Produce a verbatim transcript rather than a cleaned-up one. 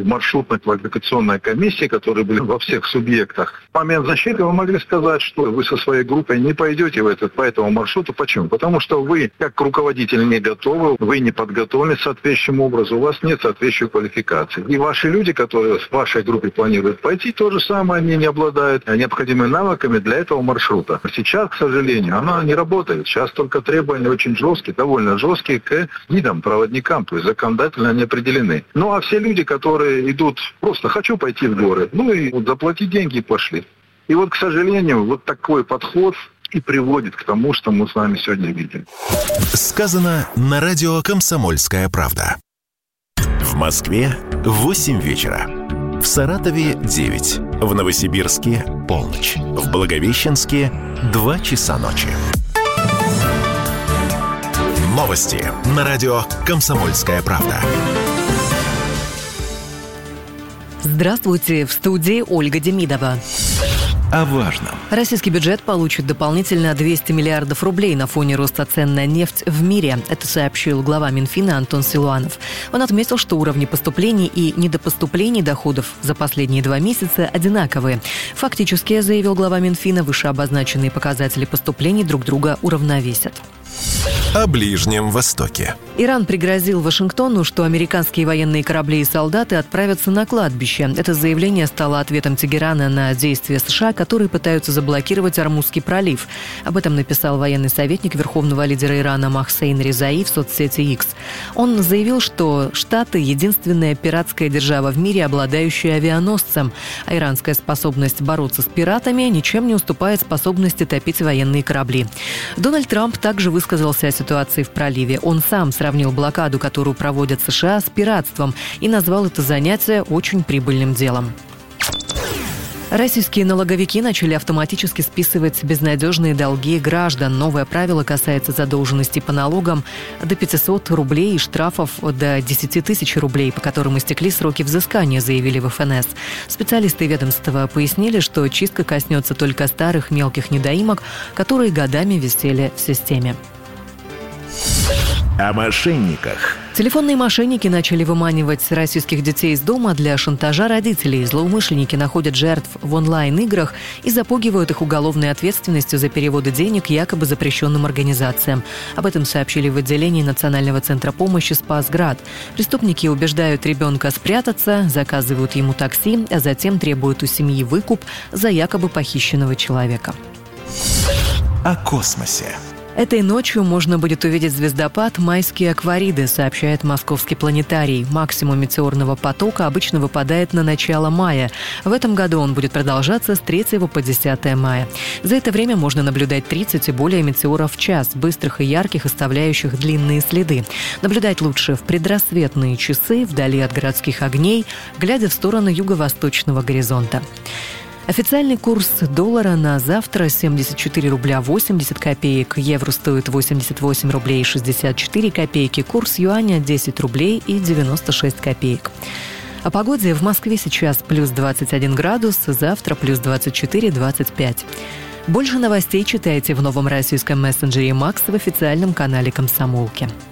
маршрутно-квалификационной комиссии, которые были во всех субъектах. В момент защиты вы могли сказать, что вы со своей группой не пойдете в этот, по этому маршруту. Почему? Потому что вы, как руководитель, не готовы, вы не подготовлены соответствующим образом, у вас нет соответствующей квалификации. И ваши люди, которые в вашей группе планируют пойти, то же самое, они не обладают необходимыми навыками для этого маршрута. Сейчас, к сожалению, она не работает. Сейчас только требования очень жесткие, довольно жесткие к гидам, проводникам, то есть законодательно они определены. Ну а все люди, которые идут просто «хочу пойти в горы», ну и вот заплатить деньги и пошли. И вот, к сожалению, вот такой подход и приводит к тому, что мы с вами сегодня видим. Сказано на радио «Комсомольская правда». В Москве восемь вечера. В Саратове девять. В Новосибирске полночь. В Благовещенске два часа ночи. Новости на радио «Комсомольская правда». Здравствуйте, в студии Ольга Демидова. О важном. Российский бюджет получит дополнительно двести миллиардов рублей на фоне роста цен на нефть в мире. Это сообщил глава Минфина Антон Силуанов. Он отметил, что уровни поступлений и недопоступлений доходов за последние два месяца одинаковые. Фактически, заявил глава Минфина, вышеобозначенные показатели поступлений друг друга уравновесят. О Ближнем Востоке. Иран пригрозил Вашингтону, что американские военные корабли и солдаты отправятся на кладбище. Это заявление стало ответом Тегерана на действия США, которые пытаются заблокировать Ормузский пролив. Об этом написал военный советник верховного лидера Ирана Мохсейн Резаи в соцсети X. Он заявил, что Штаты – единственная пиратская держава в мире, обладающая авианосцем, а иранская способность бороться с пиратами ничем не уступает способности топить военные корабли. Дональд Трамп также высказался о ситуации в проливе. Он сам сравнил блокаду, которую проводят США, с пиратством и назвал это занятие очень прибыльным делом. Российские налоговики начали автоматически списывать безнадежные долги граждан. Новое правило касается задолженности по налогам до пятисот рублей и штрафов до десяти тысяч рублей, по которым истекли сроки взыскания, заявили в эф эн эс. Специалисты ведомства пояснили, что чистка коснется только старых мелких недоимок, которые годами висели в системе. О мошенниках. Телефонные мошенники начали выманивать российских детей из дома для шантажа родителей. Злоумышленники находят жертв в онлайн-играх и запугивают их уголовной ответственностью за переводы денег якобы запрещенным организациям. Об этом сообщили в отделении Национального центра помощи «Спасград». Преступники убеждают ребенка спрятаться, заказывают ему такси, а затем требуют у семьи выкуп за якобы похищенного человека. О космосе. Этой ночью можно будет увидеть звездопад «Майские аквариды», сообщает Московский планетарий. Максимум метеорного потока обычно выпадает на начало мая. В этом году он будет продолжаться с третьего по десятое мая. За это время можно наблюдать тридцать и более метеоров в час, быстрых и ярких, оставляющих длинные следы. Наблюдать лучше в предрассветные часы, вдали от городских огней, глядя в сторону юго-восточного горизонта. Официальный курс доллара на завтра семьдесят четыре рубля восемьдесят копеек, евро стоит восемьдесят восемь рублей шестьдесят четыре копейки, курс юаня десять рублей и девяносто шесть копеек. О погоде: в Москве сейчас плюс двадцать один градус, завтра плюс двадцать четыре - двадцать пять. Больше новостей читайте в новом российском мессенджере Макс в официальном канале «Комсомолки».